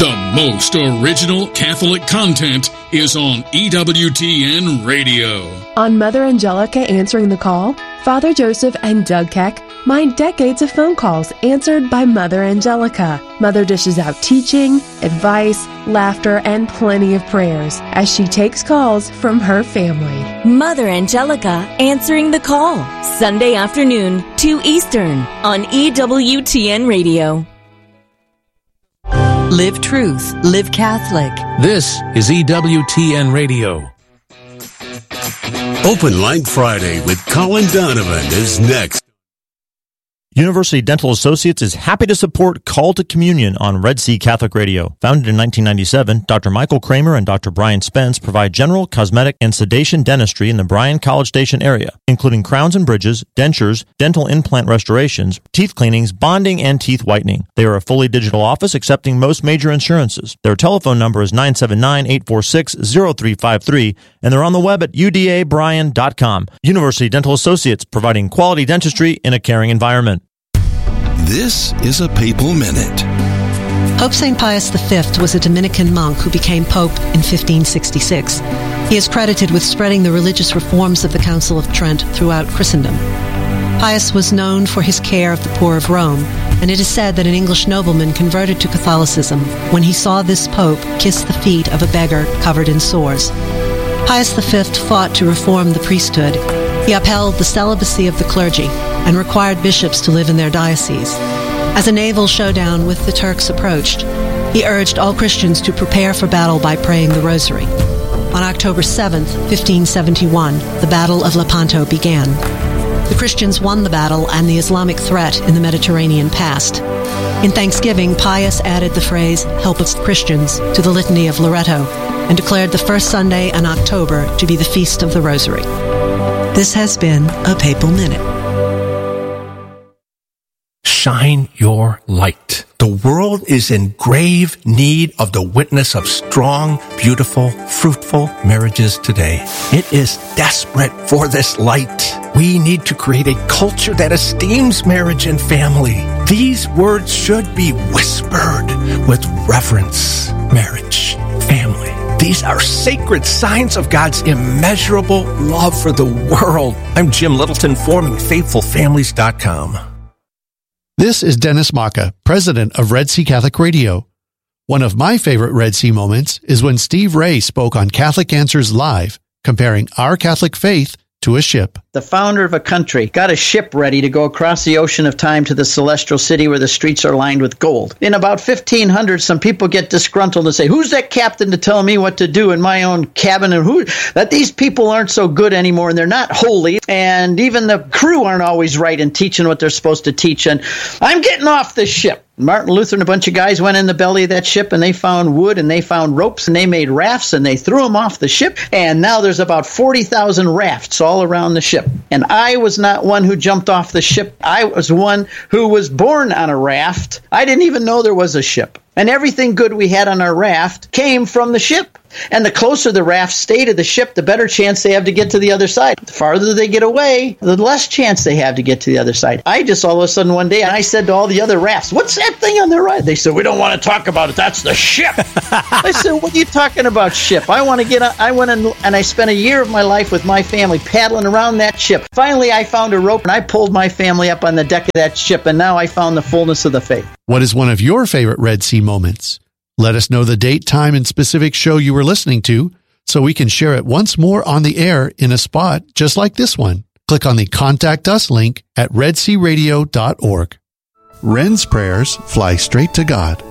The most original Catholic content is on EWTN Radio. On Mother Angelica Answering the Call, Father Joseph and Doug Keck mine decades of phone calls answered by Mother Angelica. Mother dishes out teaching, advice, laughter, and plenty of prayers as she takes calls from her family. Mother Angelica Answering the Call, Sunday afternoon, 2 Eastern, on EWTN Radio. Live Truth, Live Catholic. This is EWTN Radio. Open Line Friday with Colin Donovan is next. University Dental Associates is happy to support Call to Communion on Red Sea Catholic Radio. Founded in 1997, Dr. Michael Kramer and Dr. Brian Spence provide general, cosmetic, and sedation dentistry in the Bryan College Station area, including crowns and bridges, dentures, dental implant restorations, teeth cleanings, bonding, and teeth whitening. They are a fully digital office accepting most major insurances. Their telephone number is 979-846-0353, and they're on the web at udabryan.com. University Dental Associates, providing quality dentistry in a caring environment. This is a Papal Minute. Pope St. Pius V was a Dominican monk who became Pope in 1566. He is credited with spreading the religious reforms of the Council of Trent throughout Christendom. Pius was known for his care of the poor of Rome, and it is said that an English nobleman converted to Catholicism when he saw this pope kiss the feet of a beggar covered in sores. Pius V fought to reform the priesthood. He upheld the celibacy of the clergy and required bishops to live in their diocese. As a naval showdown with the Turks approached, he urged all Christians to prepare for battle by praying the Rosary. On October 7, 1571, the Battle of Lepanto began. The Christians won the battle, and the Islamic threat in the Mediterranean passed. In Thanksgiving, Pius added the phrase, "Help us Christians," to the Litany of Loretto, and declared the first Sunday in October to be the Feast of the Rosary. This has been a Papal Minute. Shine your light. The world is in grave need of the witness of strong, beautiful, fruitful marriages today. It is desperate for this light. We need to create a culture that esteems marriage and family. These words should be whispered with reverence. Marriage, family. These are sacred signs of God's immeasurable love for the world. I'm Jim Littleton, forming FaithfulFamilies.com. This is Dennis Maka, president of Red Sea Catholic Radio. One of my favorite Red Sea moments is when Steve Ray spoke on Catholic Answers Live, comparing our Catholic faith to a ship. The founder of a country got a ship ready to go across the ocean of time to the celestial city where the streets are lined with gold. In about 1500, some people get disgruntled and say, "Who's that captain to tell me what to do in my own cabin?" And that these people aren't so good anymore, and they're not holy, and even the crew aren't always right in teaching what they're supposed to teach, and I'm getting off this ship. Martin Luther and a bunch of guys went in the belly of that ship, and they found wood, and they found ropes, and they made rafts, and they threw them off the ship, and now there's about 40,000 rafts all around the ship. And I was not one who jumped off the ship. I was one who was born on a raft. I didn't even know there was a ship. And everything good we had on our raft came from the ship. And the closer the raft stay to the ship, the better chance they have to get to the other side. The farther they get away, the less chance they have to get to the other side. I just all of a sudden one day, I said to all the other rafts, "What's that thing on the right?" They said, "We don't want to talk about it. That's the ship." I said, "What are you talking about, ship? I want to get on." I went and I spent a year of my life with my family paddling around that ship. Finally, I found a rope and I pulled my family up on the deck of that ship, and now I found the fullness of the faith. What is one of your favorite Red Sea moments? Let us know the date, time, and specific show you were listening to so we can share it once more on the air in a spot just like this one. Click on the Contact Us link at redsearadio.org. Ren's prayers fly straight to God.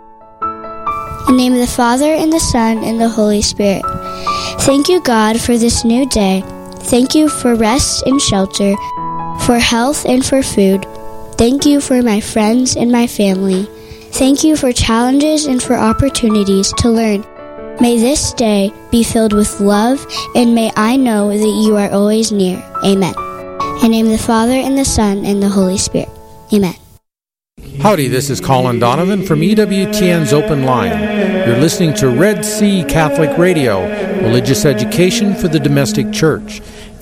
In the name of the Father, and the Son, and the Holy Spirit. Thank you, God, for this new day. Thank you for rest and shelter, for health and for food. Thank you for my friends and my family. Thank you for challenges and for opportunities to learn. May this day be filled with love, and may I know that you are always near. Amen. In the name of the Father, and the Son, and the Holy Spirit. Amen. Howdy, this is Colin Donovan from EWTN's Open Line. You're listening to Red Sea Catholic Radio, religious education for the domestic church.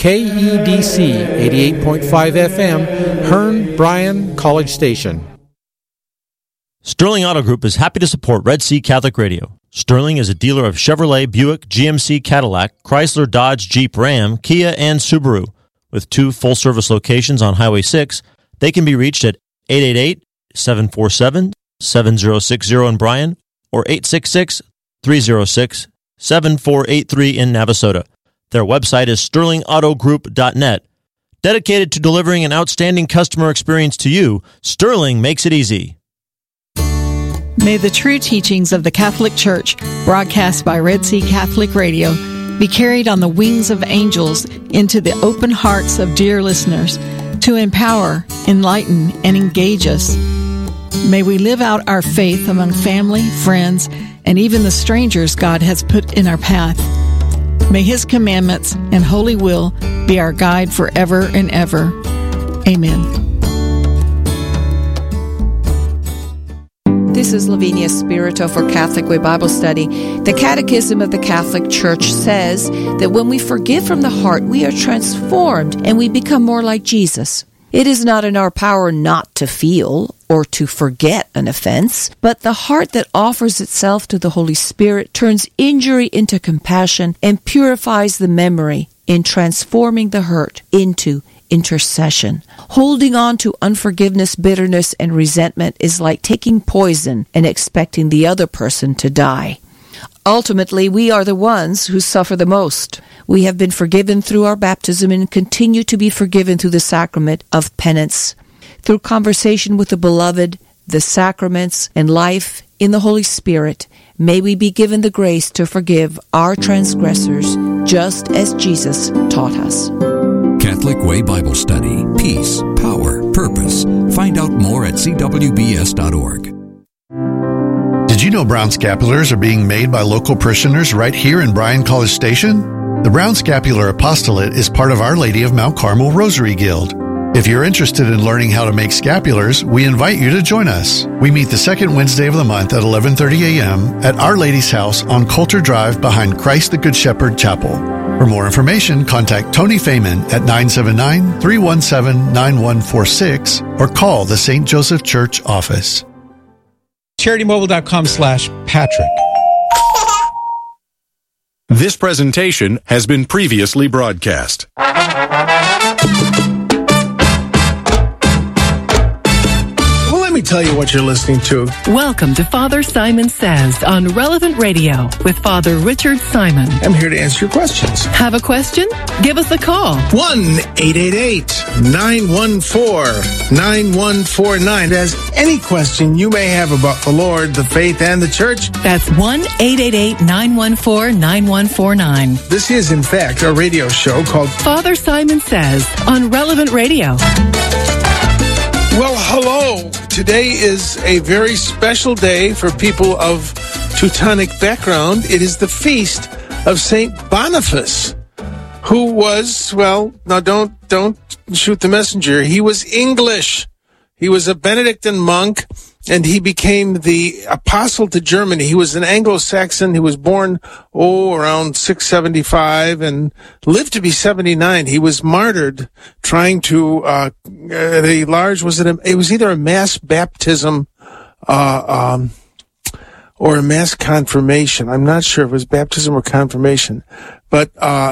KEDC 88.5 FM, Hearn, Bryan, College Station. Sterling Auto Group is happy to support Red Sea Catholic Radio. Sterling is a dealer of Chevrolet, Buick, GMC, Cadillac, Chrysler, Dodge, Jeep, Ram, Kia, and Subaru. With 2 full-service locations on Highway 6, they can be reached at 888-747-7060 in Bryan or 866-306-7483 in Navasota. Their website is sterlingautogroup.net. Dedicated to delivering an outstanding customer experience to you, Sterling makes it easy. May the true teachings of the Catholic Church, broadcast by Red Sea Catholic Radio, be carried on the wings of angels into the open hearts of dear listeners to empower, enlighten, and engage us. May we live out our faith among family, friends, and even the strangers God has put in our path. May His commandments and holy will be our guide forever and ever. Amen. This is Lavinia Spirito for Catholic Way Bible Study. The Catechism of the Catholic Church says that when we forgive from the heart, we are transformed and we become more like Jesus. It is not in our power not to feel or to forget an offense, but the heart that offers itself to the Holy Spirit turns injury into compassion and purifies the memory in transforming the hurt into intercession. Holding on to unforgiveness, bitterness, and resentment is like taking poison and expecting the other person to die. Ultimately, we are the ones who suffer the most. We have been forgiven through our baptism and continue to be forgiven through the sacrament of penance. Through conversation with the Beloved, the sacraments, and life in the Holy Spirit, may we be given the grace to forgive our transgressors, just as Jesus taught us. Catholic Way Bible Study. Peace, power, purpose. Find out more at cwbs.org. Did you know brown scapulars are being made by local parishioners right here in Bryan College Station? The Brown Scapular Apostolate is part of Our Lady of Mount Carmel Rosary Guild. If you're interested in learning how to make scapulars, we invite you to join us. We meet the second Wednesday of the month at 11:30 a.m. at Our Lady's House on Coulter Drive behind Christ the Good Shepherd Chapel. For more information, contact Tony Fayman at 979-317-9146 or call the St. Joseph Church office. CharityMobile.com/Patrick. This presentation has been previously broadcast. Let me tell you what you're listening to. Welcome to Father Simon Says on Relevant Radio with Father Richard Simon. I'm here to answer your questions. Have a question? Give us a call. 1-888-914-9149. As any question you may have about the Lord, the faith, and the church. That's 1-888-914-9149. This is, in fact, a radio show called Father Simon Says on Relevant Radio. Well, hello. Today is a very special day for people of Teutonic background. It is the feast of St. Boniface, who was, well, now don't shoot the messenger. He was English. He was a Benedictine monk, and he became the apostle to Germany. He was an Anglo-Saxon. He was born, around 675 and lived to be 79. He was martyred trying to, it was either a mass baptism, or a mass confirmation. I'm not sure if it was baptism or confirmation, but,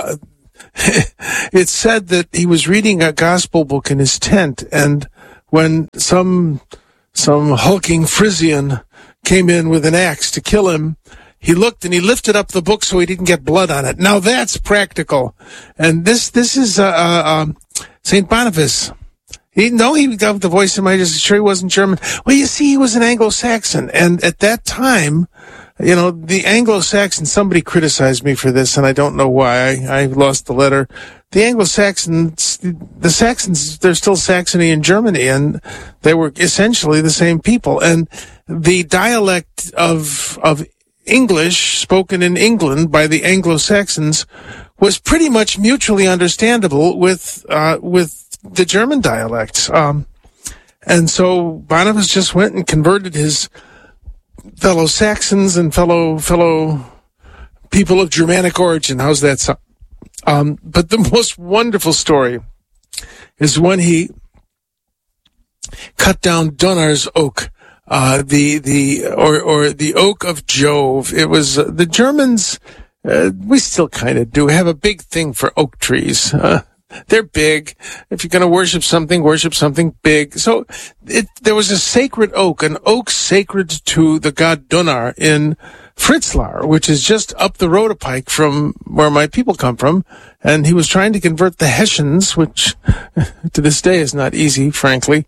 it's said that he was reading a gospel book in his tent, and when some hulking Frisian came in with an axe to kill him, he looked and he lifted up the book so he didn't get blood on it. Now that's practical. And this is St. Boniface. He got the voice of my, just sure he wasn't German. Well, you see, he was an Anglo-Saxon, and at that time, the Anglo-Saxons, somebody criticized me for this, and I don't know why. I lost the letter. The Anglo-Saxons, the Saxons, they're still Saxony in Germany, and they were essentially the same people. And the dialect of English spoken in England by the Anglo-Saxons was pretty much mutually understandable with the German dialects. And so Boniface just went and converted his fellow Saxons and fellow people of Germanic origin. How's that sound? But the most wonderful story is when he cut down Donner's oak. the Oak of Jove. It was the Germans. We still kind of do have a big thing for oak trees. They're big. If you're going to worship something big. So there was a sacred oak, an oak sacred to the god Gunnar in Fritzlar, which is just up the road a pike from where my people come from. And he was trying to convert the Hessians, which to this day is not easy, frankly.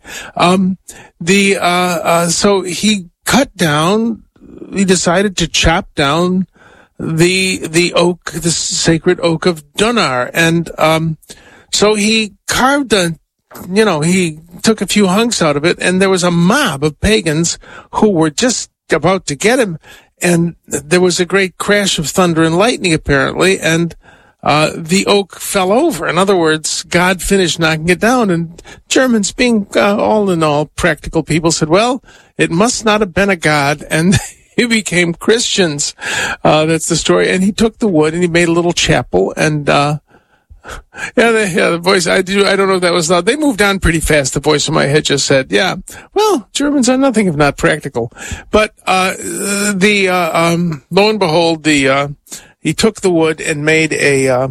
So he decided to chop down the oak, the sacred oak of Gunnar. And, so he carved he took a few hunks out of it, and there was a mob of pagans who were just about to get him. And there was a great crash of thunder and lightning, apparently, and the oak fell over. In other words, God finished knocking it down, and Germans, being all in all practical people, said, well, it must not have been a god, and he became Christians. That's the story. And he took the wood and he made a little chapel, and the voice, I don't know if that was loud. They moved on pretty fast. The voice in my head just said, yeah, well, Germans are nothing if not practical. But, lo and behold, he took the wood and made a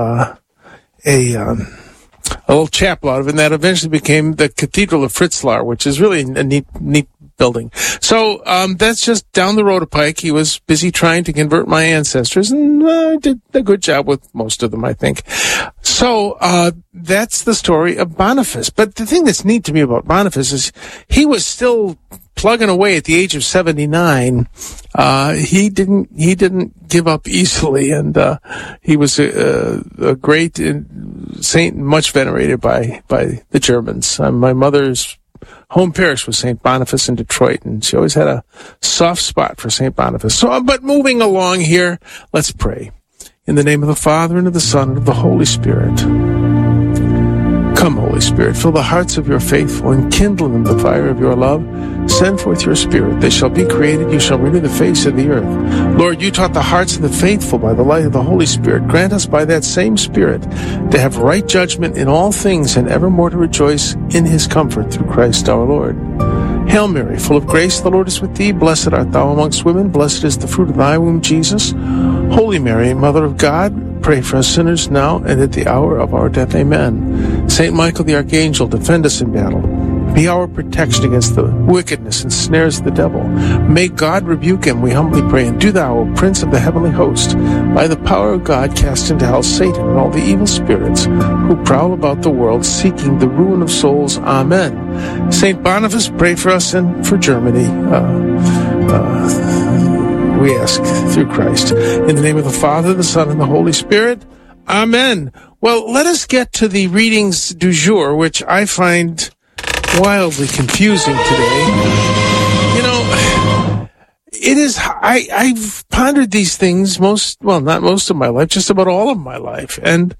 little chapel out of it, and that eventually became the Cathedral of Fritzlar, which is really a neat building. So that's just down the road a pike. He was busy trying to convert my ancestors, and did a good job with most of them, I think. So that's the story of Boniface. But the thing that's neat to me about Boniface is he was still plugging away at the age of 79. He didn't give up easily, and he was a great saint, much venerated by the Germans. My mother's home parish was St. Boniface in Detroit, and she always had a soft spot for St. Boniface. So, but moving along here, let's pray. In the name of the Father, and of the Son, and of the Holy Spirit. Come, Holy Spirit, fill the hearts of your faithful, and kindle in them the fire of your love. Send forth your Spirit. They shall be created. You shall renew the face of the earth. Lord, you taught the hearts of the faithful by the light of the Holy Spirit. Grant us by that same Spirit to have right judgment in all things, and evermore to rejoice in his comfort through Christ our Lord. Hail Mary, full of grace, the Lord is with thee. Blessed art thou amongst women. Blessed is the fruit of thy womb, Jesus. Holy Mary, Mother of God, pray for us sinners now and at the hour of our death. Amen. Saint Michael the Archangel, defend us in battle. Be our protection against the wickedness and snares of the devil. May God rebuke him, we humbly pray. And do thou, O Prince of the heavenly host, by the power of God, cast into hell Satan and all the evil spirits who prowl about the world, seeking the ruin of souls. Amen. Saint Boniface, pray for us and for Germany. We ask through Christ. In the name of the Father, the Son, and the Holy Spirit. Amen. Well, let us get to the readings du jour, which I find wildly confusing today. It is, I've pondered these things not most of my life, just about all of my life. And,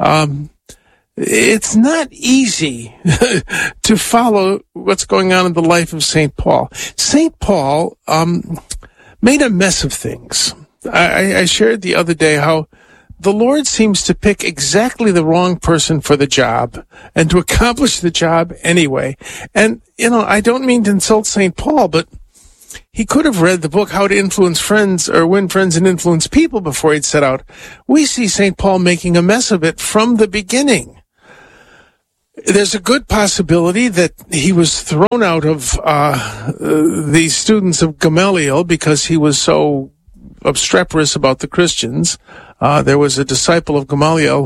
it's not easy to follow what's going on in the life of St. Paul. St. Paul, made a mess of things. I shared the other day how the Lord seems to pick exactly the wrong person for the job and to accomplish the job anyway. And, I don't mean to insult St. Paul, but he could have read the book How to Influence Friends or Win Friends and Influence People before he'd set out. We see St. Paul making a mess of it from the beginning. There's a good possibility that he was thrown out of the students of Gamaliel because he was so obstreperous about the Christians. There was a disciple of Gamaliel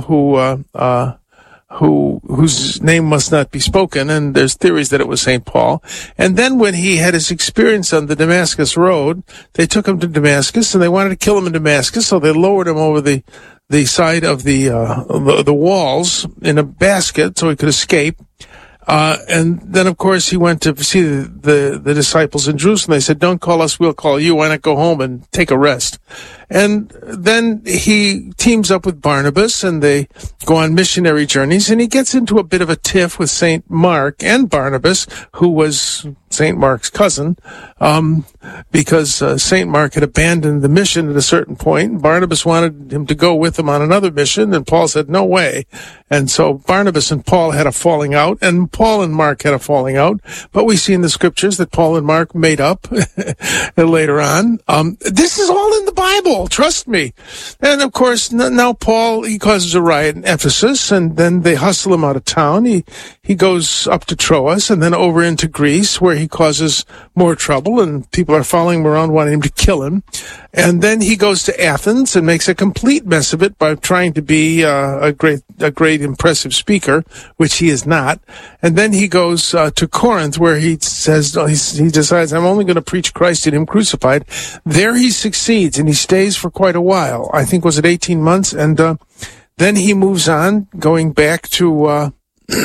whose name must not be spoken, and there's theories that it was St. Paul. And then when he had his experience on the Damascus Road, they took him to Damascus, and they wanted to kill him in Damascus, so they lowered him over the side of the walls in a basket so he could escape. And then, of course, he went to see the disciples in Jerusalem. They said, don't call us, we'll call you. Why not go home and take a rest? And then he teams up with Barnabas, and they go on missionary journeys, and he gets into a bit of a tiff with St. Mark and Barnabas, who was St. Mark's cousin, because St. Mark had abandoned the mission at a certain point. Barnabas wanted him to go with him on another mission, and Paul said, no way. And so Barnabas and Paul had a falling out, and Paul and Mark had a falling out. But we see in the scriptures that Paul and Mark made up later on. This is all in the Bible, trust me. And of course, now Paul, he causes a riot in Ephesus, and then they hustle him out of town. He goes up to Troas and then over into Greece, where he causes more trouble, and people are following him around wanting him to kill him. And then he goes to Athens and makes a complete mess of it by trying to be a great impressive speaker, which he is not. And then he goes to Corinth, where he says he decides, I'm only going to preach Christ and him crucified. There he succeeds, and he stays for quite a while. I think, was it 18 months? And then he moves on, going back to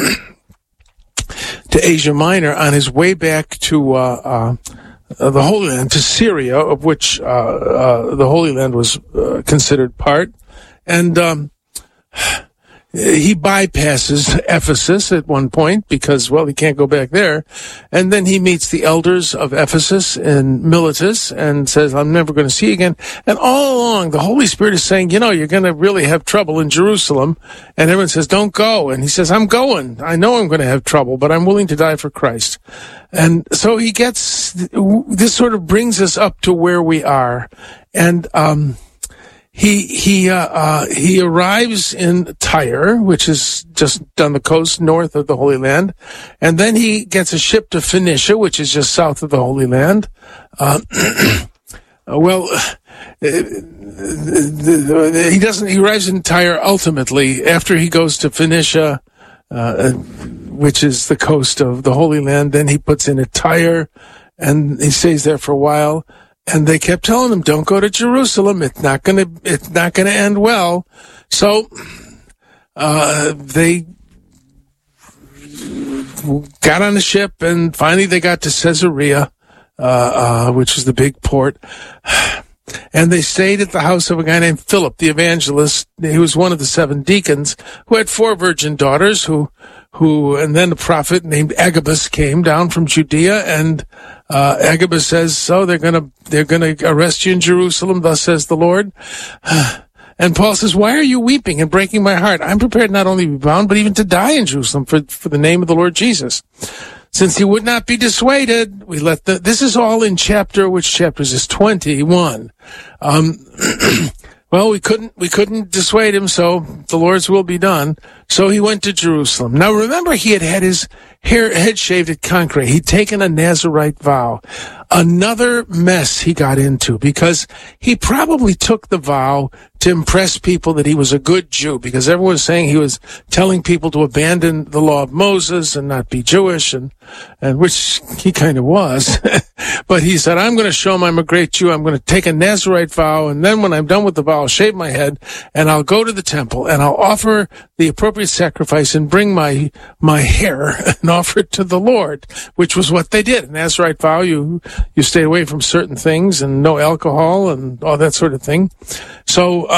Asia Minor on his way back to the Holy Land, to Syria, of which the Holy Land was considered part. And he bypasses Ephesus at one point because, well, he can't go back there. And then he meets the elders of Ephesus in Miletus and says, I'm never going to see you again. And all along, the Holy Spirit is saying, you're going to really have trouble in Jerusalem. And everyone says, don't go. And he says, I'm going. I know I'm going to have trouble, but I'm willing to die for Christ. And so this sort of brings us up to where we are. And, He arrives in Tyre, which is just on the coast north of the Holy Land, and then he gets a ship to Phoenicia, which is just south of the Holy Land. He arrives in Tyre ultimately after he goes to Phoenicia, which is the coast of the Holy Land. Then he puts in at Tyre, and he stays there for a while. And they kept telling him, don't go to Jerusalem. It's not gonna end well. So, they got on the ship, and finally they got to Caesarea, which is the big port. And they stayed at the house of a guy named Philip the evangelist. He was one of the 7 deacons who had 4 virgin daughters and then a prophet named Agabus came down from Judea, and Agabus says, so they're gonna arrest you in Jerusalem, thus says the Lord. And Paul says, why are you weeping and breaking my heart? I'm prepared not only to be bound, but even to die in Jerusalem for the name of the Lord Jesus. Since he would not be dissuaded, this is all in which chapter is this? 21. Well, we couldn't dissuade him, so the Lord's will be done. So he went to Jerusalem. Now remember, he had his head shaved at Concre. He'd taken a Nazirite vow. Another mess he got into, because he probably took the vow to impress people that he was a good Jew, because everyone was saying he was telling people to abandon the law of Moses and not be Jewish, and which he kind of was. But he said, I'm going to show him I'm a great Jew. I'm going to take a Nazirite vow, and then when I'm done with the vow, I'll shave my head, and I'll go to the temple, and I'll offer the appropriate sacrifice and bring my hair and offer it to the Lord, which was what they did. A Nazirite vow, you stay away from certain things and no alcohol and all that sort of thing. So,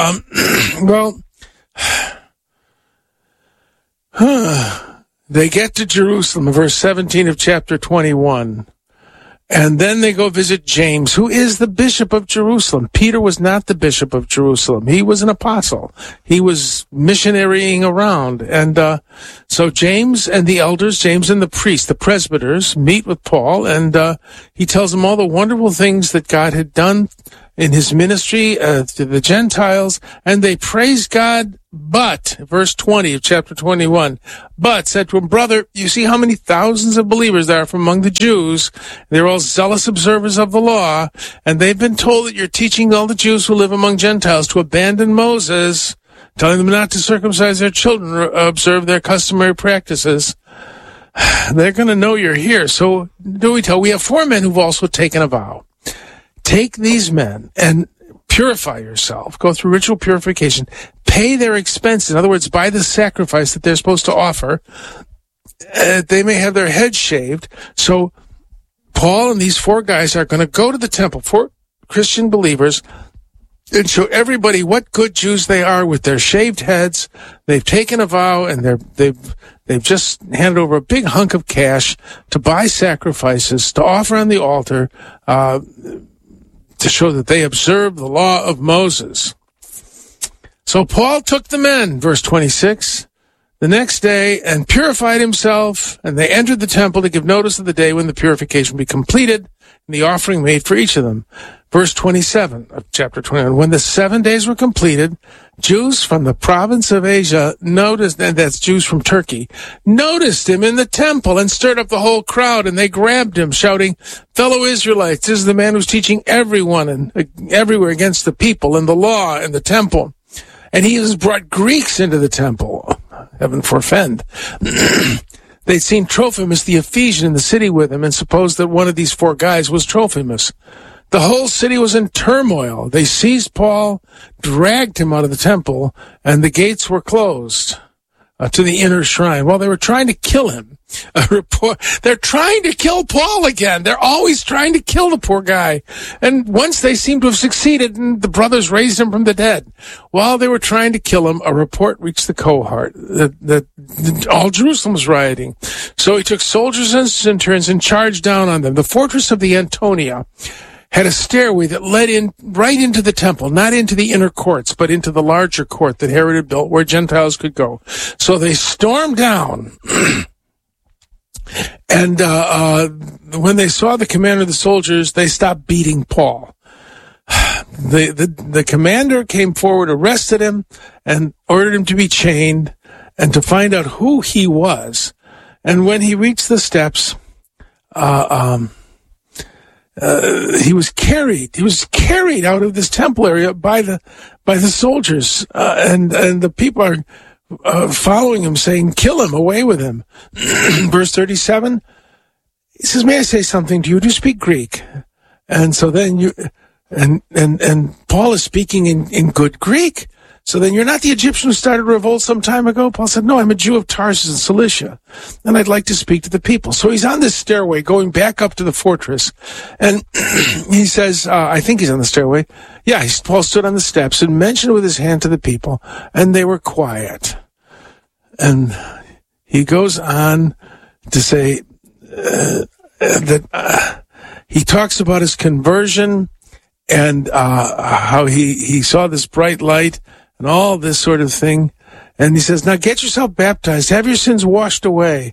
they get to Jerusalem, verse 17 of chapter 21. And then they go visit James, who is the bishop of Jerusalem. Peter was not the bishop of Jerusalem. He was an apostle. He was missionarying around. And so James and the elders, James and the priests, the presbyters, meet with Paul, and he tells them all the wonderful things that God had done in his ministry to the Gentiles, and they praise God. But, verse 20 of chapter 21, but said to him, brother, you see how many thousands of believers there are from among the Jews. They're all zealous observers of the law, and they've been told that you're teaching all the Jews who live among Gentiles to abandon Moses, telling them not to circumcise their children or observe their customary practices. They're going to know you're here. So we have 4 men who've also taken a vow. Take these men and purify yourself, go through ritual purification, pay their expenses. In other words, buy the sacrifice that they're supposed to offer. They may have their heads shaved. So Paul and these 4 guys are going to go to the temple, 4 Christian believers, and show everybody what good Jews they are with their shaved heads. They've taken a vow, and they've just handed over a big hunk of cash to buy sacrifices, to offer on the altar, to show that they observe the law of Moses. So Paul took the men, verse 26, the next day, and purified himself, and they entered the temple to give notice of the day when the purification would be completed, and the offering made for each of them. Verse 27 of chapter 21, when the 7 days were completed, Jews from the province of Asia noticed, and that's Jews from Turkey, noticed him in the temple and stirred up the whole crowd, and they grabbed him, shouting, "Fellow Israelites, this is the man who's teaching everyone and everywhere against the people and the law and the temple. And he has brought Greeks into the temple." Heaven forfend. They'd seen Trophimus the Ephesian in the city with him and supposed that one of these 4 guys was Trophimus. The whole city was in turmoil. They seized Paul, dragged him out of the temple, and the gates were closed to the inner shrine. While they were trying to kill him, they're trying to kill Paul again. They're always trying to kill the poor guy. And once they seem to have succeeded, and the brothers raised him from the dead. While they were trying to kill him, a report reached the cohort that all Jerusalem was rioting. So he took soldiers and centurions and charged down on them. The fortress of the Antonia had a stairway that led in right into the temple, not into the inner courts, but into the larger court that Herod had built where Gentiles could go. So they stormed down. And when they saw the commander of the soldiers, they stopped beating Paul. The commander came forward, arrested him, and ordered him to be chained and to find out who he was. And when he reached the steps, he was carried out of this temple area by the soldiers, and the people are following him, saying, "Kill him, away with him." Verse 37, he says, "May I say something to you? Do you speak Greek?" And so then and Paul is speaking in good Greek. So then, "You're not the Egyptian who started a revolt some time ago?" Paul said, "No, I'm a Jew of Tarsus in Cilicia, and I'd like to speak to the people." So he's on this stairway going back up to the fortress, and he says, I think he's on the stairway. Yeah, Paul stood on the steps and mentioned with his hand to the people, and they were quiet. And he goes on to say that he talks about his conversion and how he saw this bright light and all this sort of thing. And he says, "Now get yourself baptized. Have your sins washed away."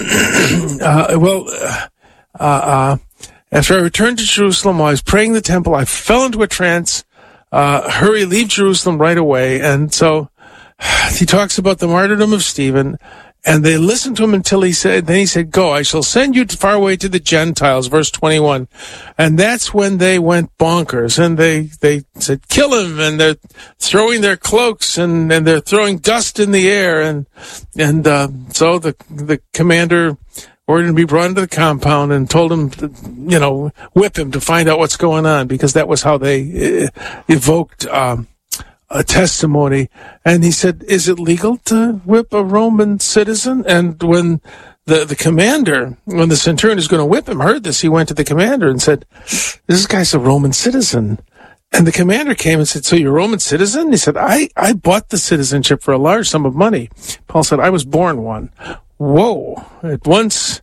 After I returned to Jerusalem while I was praying in the temple, I fell into a trance. Hurry, leave Jerusalem right away. And so he talks about the martyrdom of Stephen. And they listened to him until he said, "Go, I shall send you far away to the Gentiles," verse 21. And that's when they went bonkers. And they said, "Kill him." And they're throwing their cloaks and they're throwing dust in the air. So the commander ordered him to be brought into the compound and told him to, whip him to find out what's going on, because that was how they evoked, a testimony. And he said, "Is it legal to whip a Roman citizen?" And when the commander, when the centurion is going to whip him, heard this, he went to the commander and said, "This guy's a Roman citizen." And the commander came and said, "So you're a Roman citizen?" He said, I bought the citizenship for a large sum of money." Paul said, "I was born one." Whoa. At once,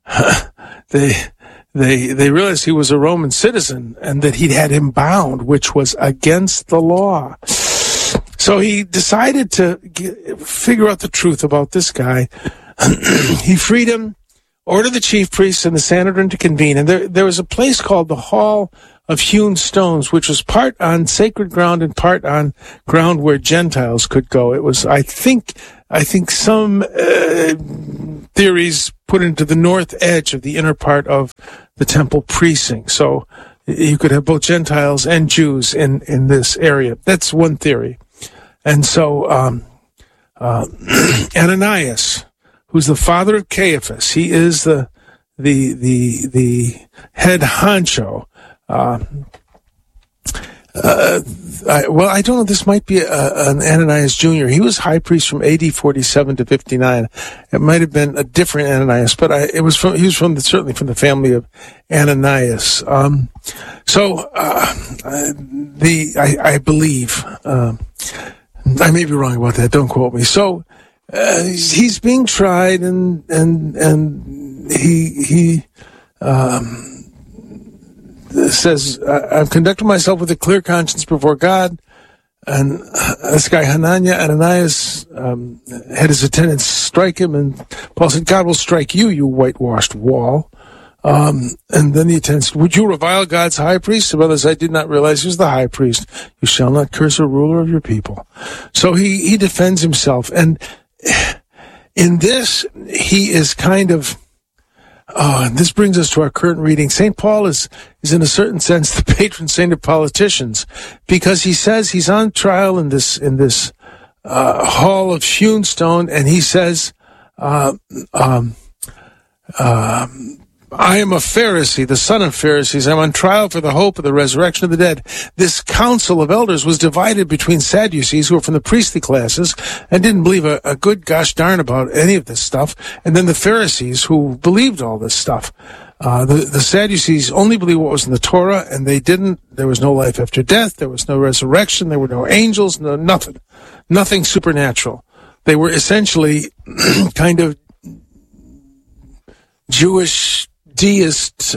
they realized he was a Roman citizen and that he'd had him bound, which was against the law. So he decided to figure out the truth about this guy. He freed him, ordered the chief priests and the Sanhedrin to convene. And there was a place called the Hall of Hewn Stones, which was part on sacred ground and part on ground where Gentiles could go. It was, I think some theories put into the north edge of the inner part of the temple precinct. So you could have both Gentiles and Jews in this area. That's one theory. And so Ananias, who's the father of Caiaphas, he is the head honcho. I don't know. This might be an Ananias Jr. He was high priest from AD 47 to 59. It might have been a different Ananias, but he was certainly from the family of Ananias. I believe, I may be wrong about that. Don't quote me. So, he's being tried and he says, I've conducted myself with a clear conscience before God. And this guy Ananias had his attendants strike him, and Paul said, God will strike you, you whitewashed wall. And then the attendants, would you revile God's high priest? Brothers, I did not realize he was the high priest. You shall not curse a ruler of your people. So he defends himself. And in this, he is kind of, and this brings us to our current reading. St. Paul is in a certain sense the patron saint of politicians, because he says he's on trial in this hall of hewn stone, and he says, I am a Pharisee, the son of Pharisees. I'm on trial for the hope of the resurrection of the dead. This council of elders was divided between Sadducees, who were from the priestly classes and didn't believe a good gosh darn about any of this stuff, and then the Pharisees, who believed all this stuff. The Sadducees only believed what was in the Torah, and they didn't. There was no life after death. There was no resurrection. There were no angels. No nothing supernatural. They were essentially kind of Jewish deist,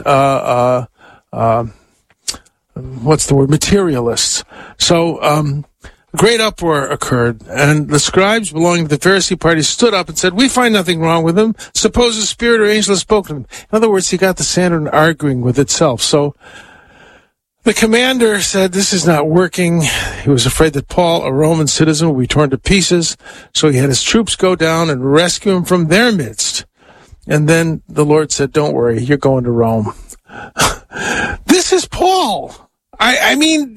materialists. So, great uproar occurred, and the scribes belonging to the Pharisee party stood up and said, we find nothing wrong with him. Suppose a spirit or angel has spoken to him. In other words, he got the Sanhedrin arguing with itself. So, the commander said, this is not working. He was afraid that Paul, a Roman citizen, would be torn to pieces. So he had his troops go down and rescue him from their midst. And then the Lord said, don't worry, you're going to Rome. This is Paul. I mean,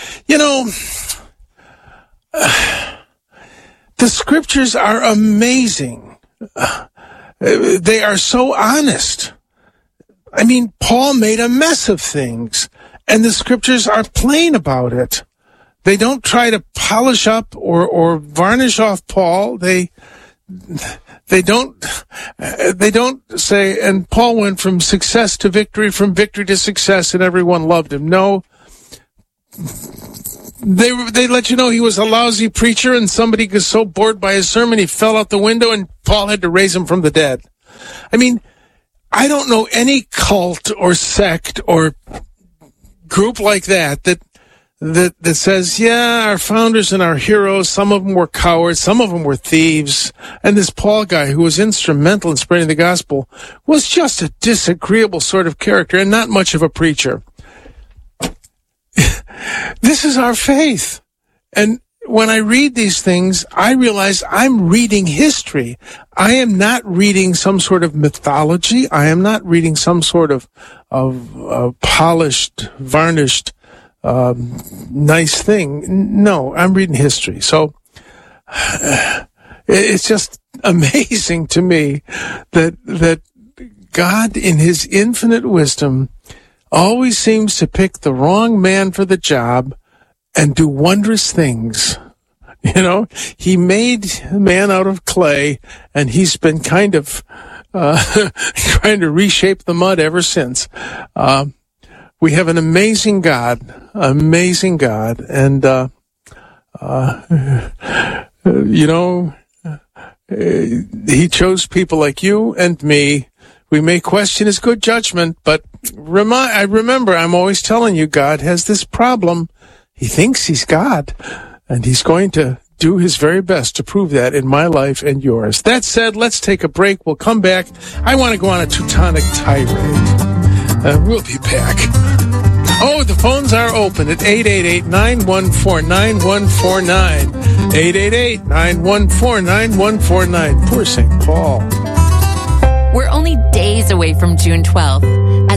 the scriptures are amazing. They are so honest. I mean, Paul made a mess of things, and the scriptures are plain about it. They don't try to polish up or varnish off Paul. They don't say, and Paul went from success to victory, from victory to success, and everyone loved him. No. They let you know he was a lousy preacher, and somebody was so bored by his sermon he fell out the window, and Paul had to raise him from the dead. I mean, I don't know any cult or sect or group like that says, yeah, our founders and our heroes, some of them were cowards, some of them were thieves, and this Paul guy, who was instrumental in spreading the gospel, was just a disagreeable sort of character and not much of a preacher. This is our faith. And when I read these things, I realize I'm reading history. I am not reading some sort of mythology. I am not reading some sort of polished, varnished, nice thing. No, I'm reading history. So it's just amazing to me that God, in his infinite wisdom, always seems to pick the wrong man for the job and do wondrous things. He made man out of clay, and he's been kind of trying to reshape the mud ever since. We have an amazing God, and he chose people like you and me. We may question his good judgment, but I remember I'm always telling you, God has this problem. He thinks he's God, and he's going to do his very best to prove that in my life and yours. That said, let's take a break. We'll come back. I want to go on a Teutonic tirade. We'll be back. Oh, the phones are open at 888-914-9149. 888-914-9149. Poor St. Paul. We're only days away from June 12th.